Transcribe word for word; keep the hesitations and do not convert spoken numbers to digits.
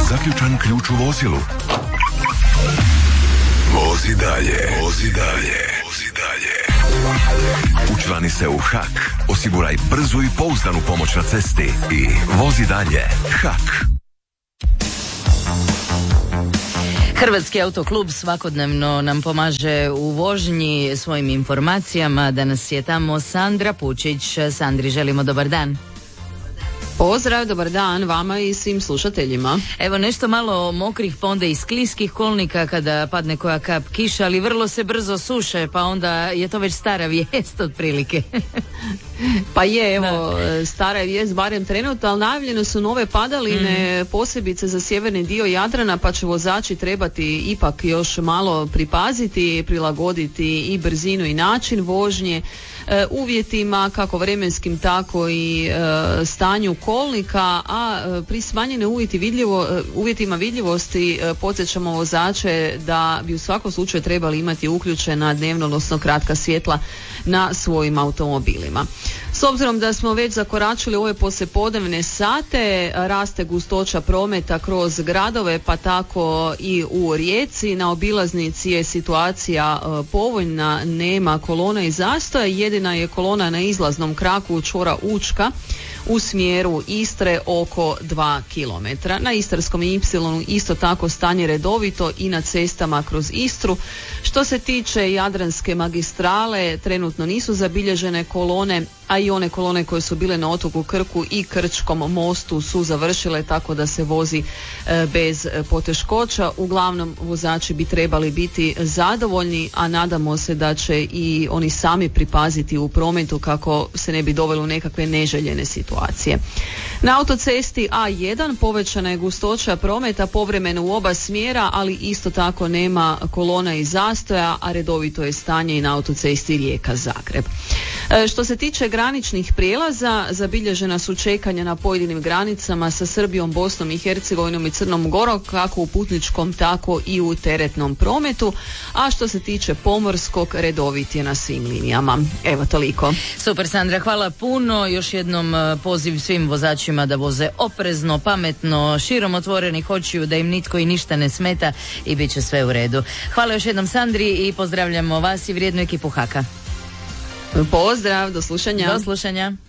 Zaključan ključ u vozilu. Vozi dalje, vozi dalje, vozi dalje. Učlani se u H A K. Osiguraj brzu i pouzdanu pomoć na cesti i vozi dalje. H A K. Hrvatski autoklub svakodnevno nam pomaže u vožnji svojim informacijama. Danas je tamo Sandra Pučić. Sandri, želimo dobar dan. Pozdrav, dobar dan vama i svim slušateljima. Evo nešto malo mokrih, pa onda i skliskih kolnika kada padne koja kap kiša, ali vrlo se brzo suše, pa onda je to već stara vijest otprilike. Pa je, evo, da. Stara je vijest, barem trenutno, ali najavljene su nove padaline, mm. posebice za sjeverni dio Jadrana, pa će vozači trebati ipak još malo pripaziti, prilagoditi i brzinu i način vožnje e, uvjetima, kako vremenskim, tako i e, stanju kolnika, a e, pri smanjene uvjeti vidljivo, e, uvjetima vidljivosti e, podsjećamo vozače da bi u svakom slučaju trebali imati uključena dnevno, odnosno kratka svjetla na svojim automobilima. S obzirom da smo već zakoračili ove poslijepodnevne sate, raste gustoća prometa kroz gradove, pa tako i u Rijeci. Na obilaznici je situacija povoljna, nema kolona i zastoja, jedina je kolona na izlaznom kraku čvora Učka u smjeru Istre oko dva kilometra. Na Istarskom ipsilonu isto tako stanje redovito i na cestama kroz Istru. Što se tiče Jadranske magistrale, trenutno nisu zabilježene kolone, a i one kolone koje su bile na otoku Krku i Krčkom mostu su završile, tako da se vozi e, bez poteškoća. Uglavnom vozači bi trebali biti zadovoljni, a nadamo se da će i oni sami pripaziti u prometu kako se ne bi dovelo u nekakve neželjene situacije. Na autocesti A jedan povećana je gustoća prometa povremeno u oba smjera, ali isto tako nema kolona i zastoja, a redovito je stanje i na autocesti Rijeka-Zagreb. E, što se tiče graničnih prijelaza, zabilježena su čekanja na pojedinim granicama sa Srbijom, Bosnom i Hercegovinom i Crnom Gorom, kako u putničkom, tako i u teretnom prometu, a što se tiče pomorskog, redovit je na svim linijama. Evo toliko. Super, Sandra, hvala puno. Još jednom poziv svim vozačima da voze oprezno, pametno, širom otvorenih očiju, da im nitko i ništa ne smeta i bit će sve u redu. Hvala još jednom, Sandri, i pozdravljamo vas i vrijednu ekipu H A K-a. Pozdrav, do slušanja. Do slušanja.